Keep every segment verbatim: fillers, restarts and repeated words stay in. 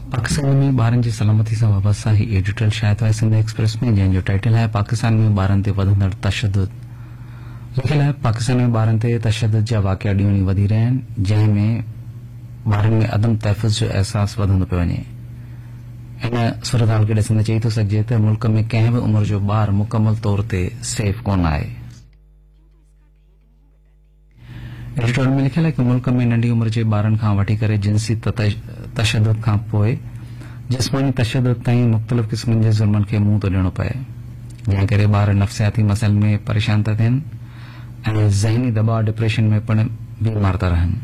पाकिस्तान में ॿारनि जी सलामती सां वाबस्ता ही एडिटोरियल शाया थियो आहे सिंध एक्सप्रेस में, जंहिंजो टाइटल आहे पाकिस्तान में ॿारनि ते वधंदड़ तशद्दुद। लिखियलु आहे पाकिस्तान में ॿारनि ते तशद्दुद जा वाक़िया ॾींहों ॾींहुं वधी रहिया आहिनि, जंहिं में ॿारनि में अदम तहफ़ुज़ जो अहसास वधंदो पियो वञे। इन सूरतहाल खे ॾिसंदे चई थो सघिजे त मुल्क में कंहिं बि उमिरि जो ॿार मुकमल तौर ते सेफ कोन आहे। एडिटोरियल में लिखियलु आहे कि मुल्क में नंढी उमिरि जे ॿारनि खां वठी करे जिन्सी तशद्दुद खां पोइ जिस्मानी तशद्दुद ताईं मुख़्तलिफ़ क़िस्मनि जे ज़ुल्मनि खे मुंहुं थो ॾियणो पए, जंहिं करे ॿार नफ़्सियाती मसइलनि में परेशान था थियनि ऐं ज़हनी दबाव डिप्रेशन में पिणु बीमार था रहनि।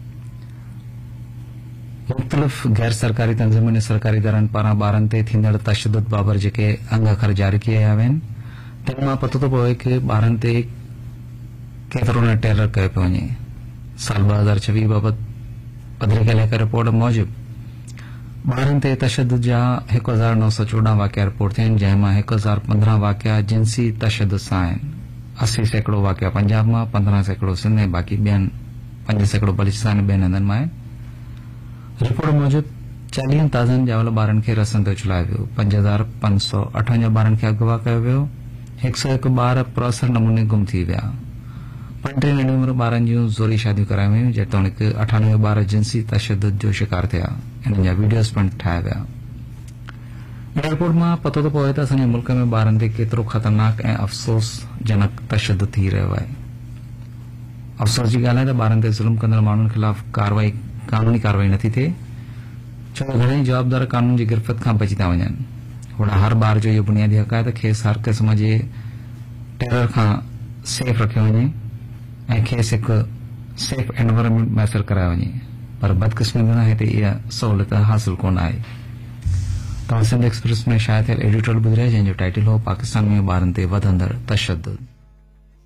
मुख़्तलिफ़ गैर सरकारी तंज़ीमुनि ऐं सरकारी इदारनि पारां ॿारनि ते थींदड़ तशद्दुद बाबति जेके अंग अखर जारी कया विया आहिनि, तिन मां पतो थो पवे कि ॿारनि ते केतिरो न टेरर कयो पियो वञे। साल ॿ हज़ार छवीह बाबति पधिरी कयल हिक रिपोर्ट मूजिबि ॿारनि ते तशद्दुद जा हिकु हज़ार नौ सौ चोॾहं वाक़िया रिपोर्ट थिया आहिनि, जंहिं मां हिकु हज़ार पंद्रहं वाक़िया जिन्सी तशद्दुद सां आहिनि। असी सैकड़ो वाक़िया पंजाब मां, पंद्रहं सैकड़ो सिंध ऐं बाक़ी ॿियनि पंज सैकड़ो बलूचिस्तान ऐं ॿियनि हंधनि मां आहे। रिपोर्ट मूजिबि चालीहनि ताज़नि ॼावल ॿारनि खे रसनि ते उछलायो वियो, पंज हज़ार पंज सौ अठवंजाह ॿारनि खे अगवा कयो वियो, हिकु सौ हिकु ॿार पुरअसर नमूने गुम थी विया, पंटीह नंढी उमिरि ॿारनि जूं ज़ोरी शादियूं करायूं वयूं, जेतोणीकि अठानवे ॿार जिन्सी तशद्दुद जो शिकार थिया, इन्हनि जा वीडियोस पिणु ठाहिया विया। इन रिपोर्ट मां पतो थो पवे त असांजे मुल्क में ॿारनि ते केतिरो ख़तरनाक ऐं अफ़सोसजनक तशद्दुद थी रहियो आहे। अफ़सोस जी ॻाल्हि आहे त ॿारनि ते ज़ुल्म कंदड़ माण्हुनि ख़िलाफ़ कार्रवाई कानूनी कार्रवाई नथी थिए, छो त घणेई जवाबदार कानून जी गिरफ़्त खां बची था वञनि। होड़ा हर ॿार जो इहो बुनियादी हक़ आहे त खेसि हर क़िस्म जे टेरर खां सेफ रखियो वञे ऐं खेसि हिकु सेफ एनवायरनमेंट मैसर करायो वञे, पर बदकिस्मती सां हिते इहा सहूलियत हासिल कोन आहे। तव्हां सिंध एक्सप्रेस में शाया थियल एडिटोरियल ॿुधी रहिया, जंहिंजो टाइटल हो पाकिस्तान में ॿारनि ते वधंदड़ तशद्दुद।